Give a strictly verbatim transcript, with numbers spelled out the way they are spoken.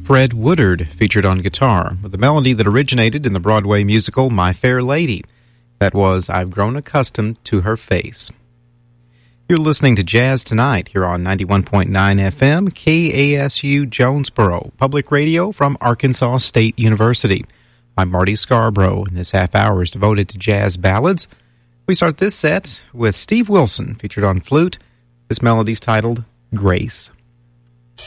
Fred Woodard, featured on guitar, with a melody that originated in the Broadway musical My Fair Lady. That was I've Grown Accustomed to Her Face. You're listening to Jazz Tonight here on ninety-one point nine F M, K A S U Jonesboro, public radio from Arkansas State University. I'm Marty Scarborough, and this half hour is devoted to jazz ballads. We start this set with Steve Wilson, featured on flute. This melody's titled Grace.